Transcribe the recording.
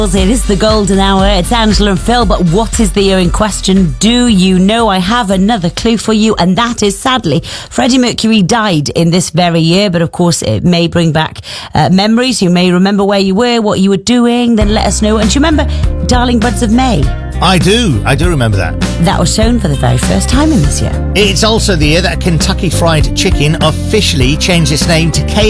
It is the golden hour. It's Angela and Phil, but what is the year in question? Do you know? I have another clue for you, and that is, sadly, Freddie Mercury died in this very year, but of course it may bring back memories. You may remember where you were, what you were doing, then let us know. And do you remember Darling Buds of May? I do remember that. That was shown for the very first time in this year. It's also the year that Kentucky Fried Chicken officially changed its name to KFC.